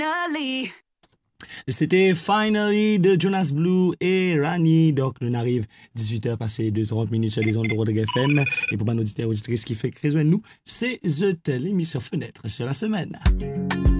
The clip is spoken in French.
C'était Finally de Jonas Blue et Rani. Donc, nous arrivons 18h passé de 30 minutes sur les ondes de Rodrigue FM. Et pour mon auditeur auditrice qui fait que nous, c'est The Tell, l'émission Fenêtre sur la semaine.